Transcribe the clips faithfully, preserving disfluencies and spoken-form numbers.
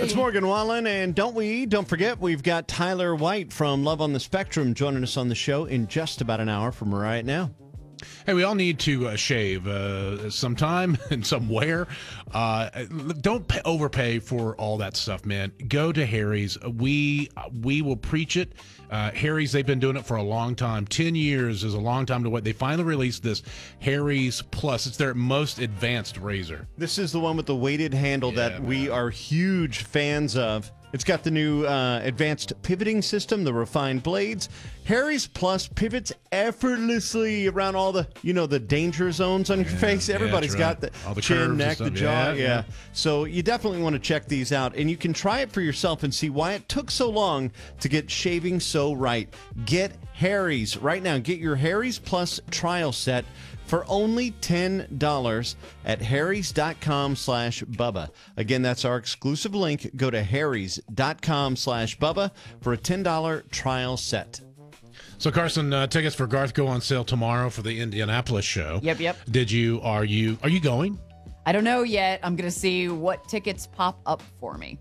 It's Morgan Wallen, and don't we, don't forget, we've got Tyler White from Love on the Spectrum joining us on the show in just about an hour from right now. Hey, we all need to uh, shave uh, sometime and somewhere. Uh, don't pay, overpay for all that stuff, man. Go to Harry's. We we will preach it. Uh, Harry's, they've been doing it for a long time. Ten years is a long time to wait. They finally released this Harry's Plus. It's their most advanced razor. This is the one with the weighted handle Yeah, that we man. are huge fans of. It's got the new uh, advanced pivoting system, the refined blades. Harry's Plus pivots effortlessly around all the, you know, the danger zones on your Yeah, face. yeah, Everybody's that's got right. the, All the curves chin, and neck, the stuff. jaw. Yeah, Yeah, yeah. So you definitely want to check these out. And you can try it for yourself and see why it took so long to get shaving so right. Get Harry's right now. Get your Harry's Plus trial set for only ten dollars at harrys.com slash Bubba. Again, that's our exclusive link. Go to harrys.com slash Bubba for a ten dollars trial set. So, Carson, uh, tickets for Garth go on sale tomorrow for the Indianapolis show. Yep, yep. Did you, are you, are you going? I don't know yet. I'm going to see what tickets pop up for me.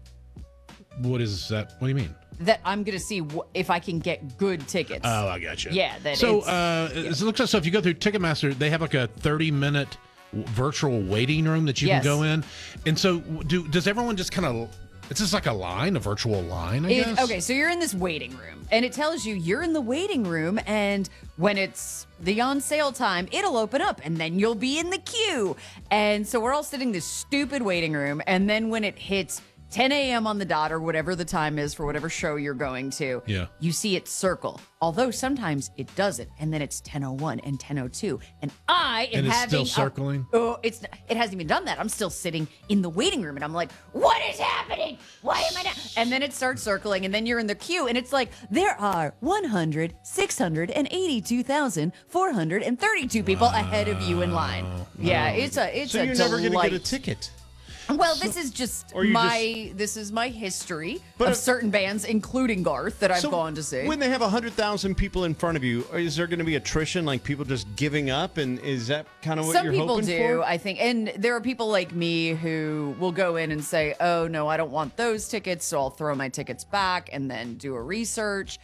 What is that? What do you mean? That I'm going to see wh- if I can get good tickets. Oh, I got you. Yeah, that so it's- uh, yeah. it looks like so. If you go through Ticketmaster, they have like a thirty minute virtual waiting room that you Yes. can go in. And so, do does everyone just kind of? It's just like a line, a virtual line, I It- guess. okay, so you're in this waiting room, and it tells you you're in the waiting room, and when it's the on sale time, it'll open up, and then you'll be in the queue. And so we're all sitting in this stupid waiting room, and then when it hits ten a.m. on the dot, or whatever the time is for whatever show you're going to, Yeah. you see it circle. Although sometimes it doesn't, and then it's ten oh one and ten oh two, and I am And it's having still a- circling? oh, it's it hasn't even done that. I'm still sitting in the waiting room, and I'm like, what is happening? Why am I not? And then it starts circling, and then you're in the queue, and it's like there are one hundred, six hundred eighty-two thousand, four hundred thirty-two people ahead of you in line. Yeah, it's a it's So a you're never going to delight. get a ticket. Well, this is just or you my this is my history But of if- certain bands, including Garth, that I've So gone to see. when they have one hundred thousand people in front of you, is there going to be attrition, like people just giving up? And is that kind of what Some you're people hoping do, for? I think. And there are people like me who will go in and say, oh, no, I don't want those tickets, so I'll throw my tickets back and then do a research.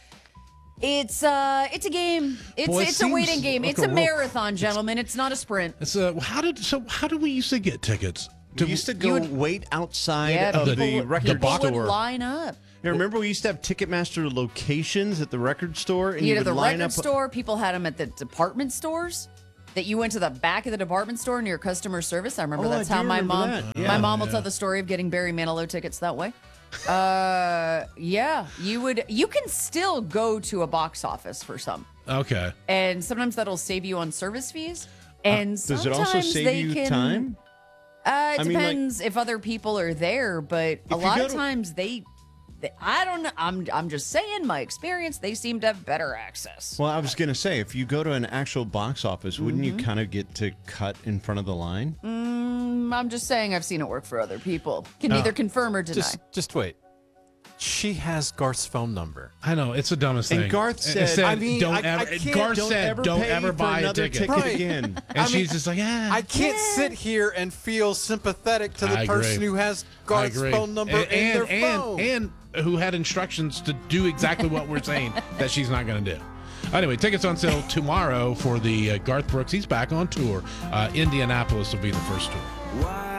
It's uh, it's a game. It's Boy, it it's a waiting seems game. like It's a a real- marathon, gentlemen. It's not a sprint. It's uh, how did so? How did we used to get tickets? We used to go would- wait outside Yeah, of people, the would- record people store. would line up. Yeah, remember we used to have Ticketmaster locations at the record store, and you, You know, would the line record up. store, people had them at the department stores. That you went to the back of the department store near customer service. I remember Oh, that's I how do my remember mom, that. my Yeah. mom will Yeah. tell the story of getting Barry Manilow tickets that way. Uh, yeah, you would. You can still go to a box office for some, Okay. and sometimes that'll save you on service fees. And Does it sometimes also save they you can, time? Uh, it I mean, like- depends if other people are there, but a you lot go of to- times they, they, I don't know. I'm I'm just saying, my experience, they seem to have better access. Well, I was going to say, if you go to an actual box office, wouldn't Mm-hmm. you kind of get to cut in front of the line? Mm, I'm just saying, I've seen it work for other people. Can neither confirm or deny. Just, just wait. She has Garth's phone number. I know it's the dumbest And thing. Garth It said- I mean, "Don't I- I ever." can't- Garth Don't said, ever "Don't pay ever for buy a another ticket." ticket Right. again. And I she's mean, just like, "Yeah." I can't sit here and feel sympathetic to the I person agree. who has I Garth's agree. phone number and, in and, their and, phone. and who had instructions to do exactly what we're saying that she's not going to do. Anyway, tickets on sale tomorrow for the uh, Garth Brooks. He's back on tour. Uh, Indianapolis will be the first tour.